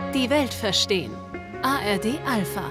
Die Welt verstehen. ARD Alpha.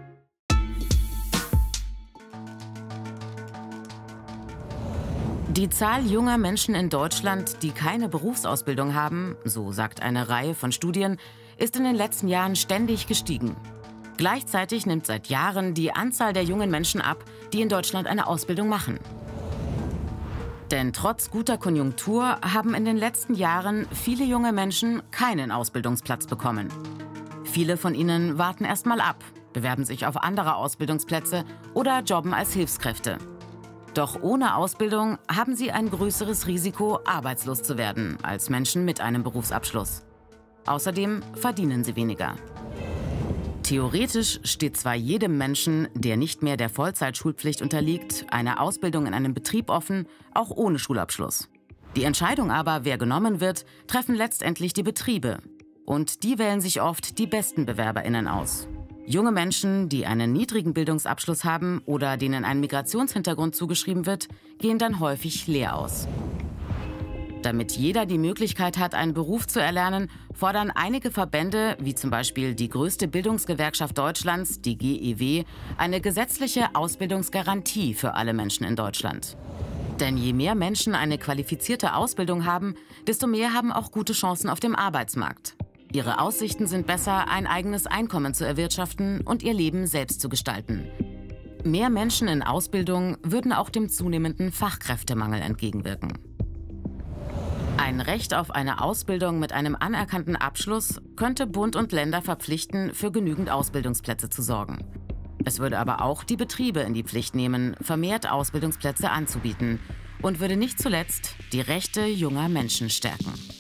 Die Zahl junger Menschen in Deutschland, die keine Berufsausbildung haben, so sagt eine Reihe von Studien, ist in den letzten Jahren ständig gestiegen. Gleichzeitig nimmt seit Jahren die Anzahl der jungen Menschen ab, die in Deutschland eine Ausbildung machen. Denn trotz guter Konjunktur haben in den letzten Jahren viele junge Menschen keinen Ausbildungsplatz bekommen. Viele von ihnen warten erst mal ab, bewerben sich auf andere Ausbildungsplätze oder jobben als Hilfskräfte. Doch ohne Ausbildung haben sie ein größeres Risiko, arbeitslos zu werden, als Menschen mit einem Berufsabschluss. Außerdem verdienen sie weniger. Theoretisch steht zwar jedem Menschen, der nicht mehr der Vollzeitschulpflicht unterliegt, eine Ausbildung in einem Betrieb offen, auch ohne Schulabschluss. Die Entscheidung aber, wer genommen wird, treffen letztendlich die Betriebe. Und die wählen sich oft die besten BewerberInnen aus. Junge Menschen, die einen niedrigen Bildungsabschluss haben oder denen ein Migrationshintergrund zugeschrieben wird, gehen dann häufig leer aus. Damit jeder die Möglichkeit hat, einen Beruf zu erlernen, fordern einige Verbände, wie zum Beispiel die größte Bildungsgewerkschaft Deutschlands, die GEW, eine gesetzliche Ausbildungsgarantie für alle Menschen in Deutschland. Denn je mehr Menschen eine qualifizierte Ausbildung haben, desto mehr haben auch gute Chancen auf dem Arbeitsmarkt. Ihre Aussichten sind besser, ein eigenes Einkommen zu erwirtschaften und ihr Leben selbst zu gestalten. Mehr Menschen in Ausbildung würden auch dem zunehmenden Fachkräftemangel entgegenwirken. Ein Recht auf eine Ausbildung mit einem anerkannten Abschluss könnte Bund und Länder verpflichten, für genügend Ausbildungsplätze zu sorgen. Es würde aber auch die Betriebe in die Pflicht nehmen, vermehrt Ausbildungsplätze anzubieten und würde nicht zuletzt die Rechte junger Menschen stärken.